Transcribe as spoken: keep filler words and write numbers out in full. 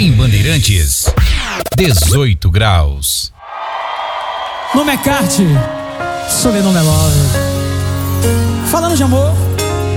Em Bandeirantes, dezoito graus. No McCarthy, Soleil no Melove. Falando de amor,